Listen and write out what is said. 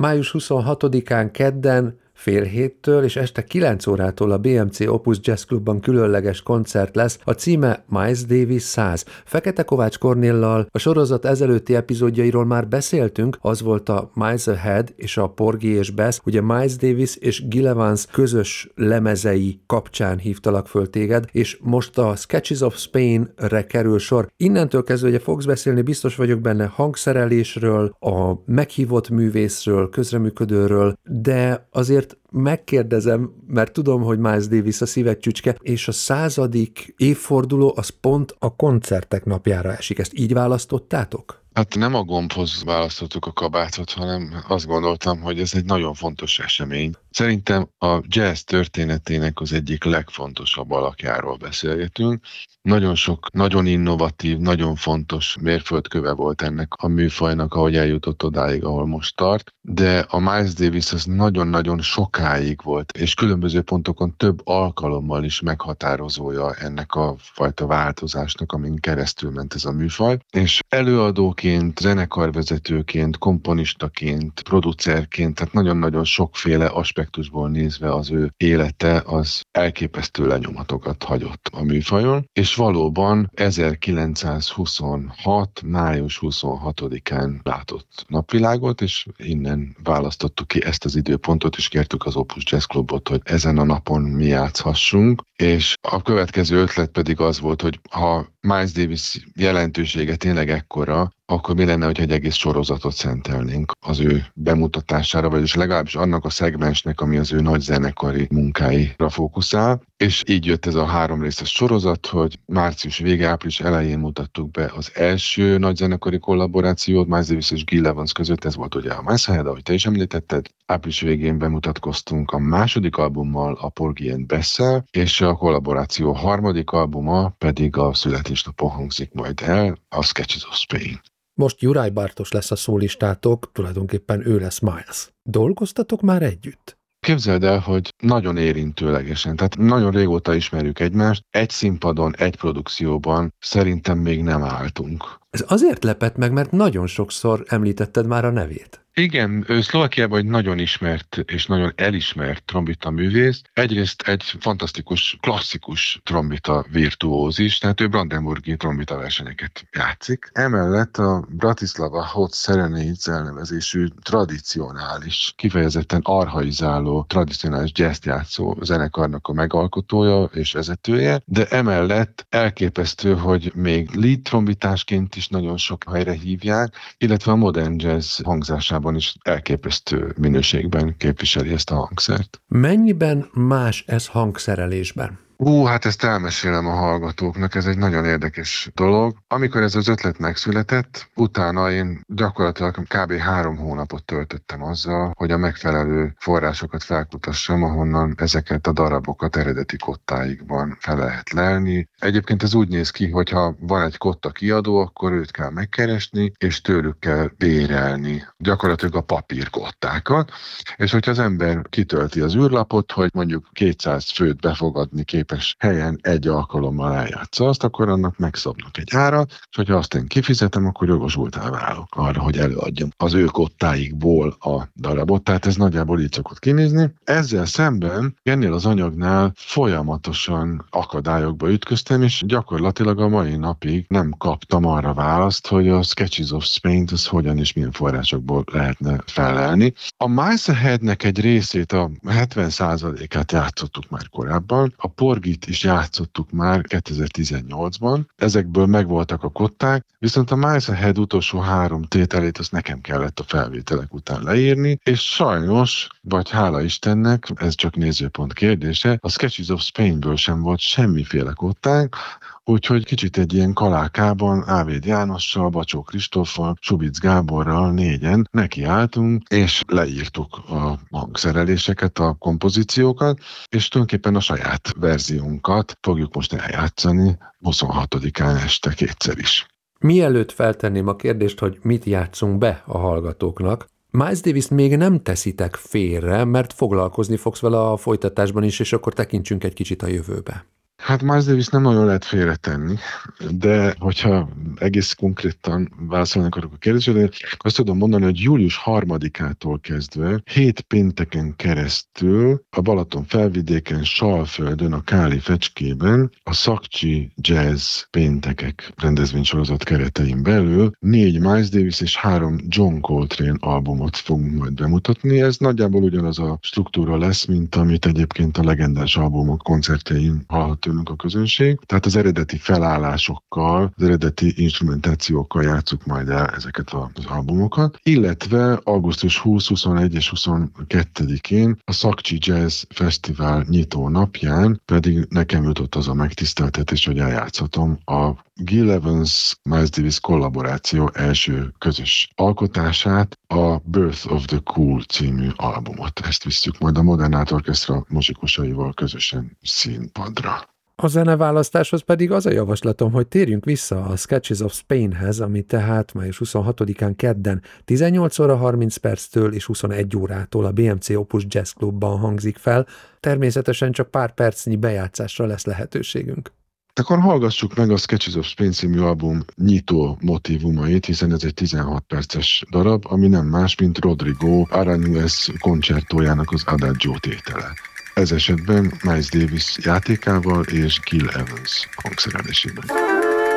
Május 26-án kedden fél héttől és este 9 órától a BMC Opus Jazz Clubban különleges koncert lesz, a címe Miles Davis 100. Fekete Kovács Kornéllal a sorozat ezelőtti epizódjairól már beszéltünk, az volt a Miles Ahead és a Porgy és Bess, ugye Miles Davis és Gil Evans közös lemezei kapcsán hívtalak föl téged, és most a Sketches of Spain-re kerül sor. Innentől kezdve ugye fogsz beszélni, biztos vagyok benne, hangszerelésről, a meghívott művészről, közreműködőről, de azért megkérdezem, mert tudom, hogy Miles Davis a szíved csücske, és a 100. évforduló az pont a koncertek napjára esik. Ezt így választottátok? Hát nem a gombhoz választottuk a kabátot, hanem azt gondoltam, hogy ez egy nagyon fontos esemény. Szerintem a jazz történetének az egyik legfontosabb alakjáról beszélgetünk. Nagyon sok, nagyon innovatív, nagyon fontos mérföldköve volt ennek a műfajnak, ahogy eljutott odáig, ahol most tart, de a Miles Davis az nagyon-nagyon sokáig volt, és különböző pontokon több alkalommal is meghatározója ennek a fajta változásnak, amin keresztül ment ez a műfaj, és előadóként, zenekarvezetőként, komponistaként, producerként, tehát nagyon-nagyon sokféle aspektusból nézve az ő élete az elképesztő lenyomatokat hagyott a műfajon, és valóban 1926. május 26-án látott napvilágot, és innen választottuk ki ezt az időpontot, és kértük az Opus Jazz Clubot, hogy ezen a napon mi játszhassunk, és a következő ötlet pedig az volt, hogy ha Miles Davis jelentősége tényleg ekkora, akkor mi lenne, hogyha egy egész sorozatot szentelnénk az ő bemutatására, vagyis legalábbis annak a szegmensnek, ami az ő nagy zenekari munkáira fókuszál, és így jött ez a 3 részes sorozat, hogy március vége, április elején mutattuk be az első nagy zenekari kollaborációt Miles Davis és Gil Evans között, ez volt ugye a Miles Ahead, ahogy te is említetted. Április végén bemutatkoztunk a második albummal, a Porgy and Bess-szel, és a kollaboráció harmadik albuma pedig a születésnapon hangzik majd el, a Sketches of Spain. Most Juraj Bartos lesz a szólistátok, tulajdonképpen ő lesz Miles. Dolgoztatok már együtt? Képzeld el, hogy nagyon érintőlegesen, tehát nagyon régóta ismerjük egymást, egy színpadon, egy produkcióban szerintem még nem álltunk. Ez azért lepett meg, mert nagyon sokszor említetted már a nevét. Igen, ő Szlovákiában egy nagyon ismert és nagyon elismert trombita művész. Egyrészt egy fantasztikus, klasszikus trombita virtuózis, tehát ő brandenburgi trombita versenyeket játszik. Emellett a Bratislava Hot Serenades elnevezésű tradicionális, kifejezetten archaizáló, tradicionális jazzt játszó zenekarnak a megalkotója és vezetője, de emellett elképesztő, hogy még lead trombitásként is nagyon sok helyre hívják, illetve a modern jazz hangzásában is elképesztő minőségben képviseli ezt a hangszert. Mennyiben más ez hangszerelésben? Hát ezt elmesélem a hallgatóknak, ez egy nagyon érdekes dolog. Amikor ez az ötlet megszületett, utána én gyakorlatilag kb. 3 hónapot töltöttem azzal, hogy a megfelelő forrásokat felkutassam, ahonnan ezeket a darabokat eredeti kottáikban fel lehet lelni. Egyébként ez úgy néz ki, hogy ha van egy kotta kiadó, akkor őt kell megkeresni, és tőlük kell bérelni gyakorlatilag a papírkottákat, és hogyha az ember kitölti az űrlapot, hogy mondjuk 200 főt befogadni képes helyen egy alkalommal eljátsza azt, akkor annak megszabnak egy árat, és hogyha azt én kifizetem, akkor jogosultá válok arra, hogy előadjam az ő kottáikból a darabot, tehát ez nagyjából így szokott kinézni. Ezzel szemben ennél az anyagnál folyamatosan akadályokba ütköztem, és gyakorlatilag a mai napig nem kaptam arra választ, hogy a Sketches of Spain-t az hogyan és milyen forrásokból lehetne felelni. A Miles Ahead-nek egy részét, a 70%-át játszottuk már korábban, a Porgyt is játszottuk már 2018-ban, ezekből megvoltak a kották, viszont a Miles Ahead utolsó 3 tételét azt nekem kellett a felvételek után leírni, és sajnos, vagy hála Istennek, ez csak nézőpont kérdése, a Sketches of Spainből sem volt semmiféle kottánk, úgyhogy kicsit egy ilyen kalákában Ávéd Jánossal, Bacsó Kristóffal, Subic Gáborral 4-en nekiálltunk, és leírtuk a hangszereléseket, a kompozíciókat, és tulajdonképpen a saját verziónkat fogjuk most eljátszani 26-án este 2-szer is. Mielőtt feltenném a kérdést, hogy mit játszunk be a hallgatóknak, Miles Davis még nem teszitek félre, mert foglalkozni fogsz vele a folytatásban is, és akkor tekintsünk egy kicsit a jövőbe. Hát Miles Davis nem nagyon lehet félretenni, de hogyha egész konkrétan válaszolni akarok a kérdésre, azt tudom mondani, hogy július 3-ától kezdve 7 pénteken keresztül a Balaton felvidéken, Salföldön, a Káli Fecskében a Szakcsi Jazz péntekek rendezvénysorozat keretein belül 4 Miles Davis és 3 John Coltrane albumot fogunk majd bemutatni. Ez nagyjából ugyanaz a struktúra lesz, mint amit egyébként a legendás albumok koncertjein hallhat tőlünk a közönség. Tehát az eredeti felállásokkal, az eredeti instrumentációkkal játsszuk majd el ezeket az albumokat, illetve augusztus 20, 21 és 22-én a Szakcsi Jazz Fesztivál nyitó napján pedig nekem jutott az a megtiszteltetés, hogy eljátszhatom a Gil Evans Miles Davis kollaboráció első közös alkotását, a Birth of the Cool című albumot. Ezt visszük majd a Modern Art Orchestra muzsikusaival közösen színpadra. A zeneválasztáshoz pedig az a javaslatom, hogy térjünk vissza a Sketches of Spainhez, ami tehát május 26-án kedden 18 óra 30 perctől és 21 órától a BMC Opus Jazz Clubban hangzik fel. Természetesen csak pár percnyi bejátszásra lesz lehetőségünk. Akkor hallgassuk meg a Sketches of Spain című album nyitó motívumait, hiszen ez egy 16 perces darab, ami nem más, mint Rodrigo Aranjuez koncertójának az Adagio tétele. Ez esetben Miles Davis játékával és Gil Evans hangszerelésében.